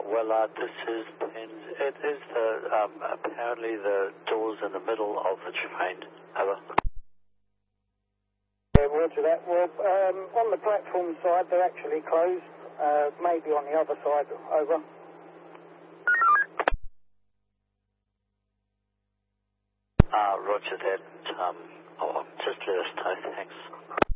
This is Pens. It is apparently the doors in the middle of the train. Over. Yeah, roger that. Well, on the platform side, they're actually closed. Maybe on the other side. Over. Roger that. Just let us know. Thanks.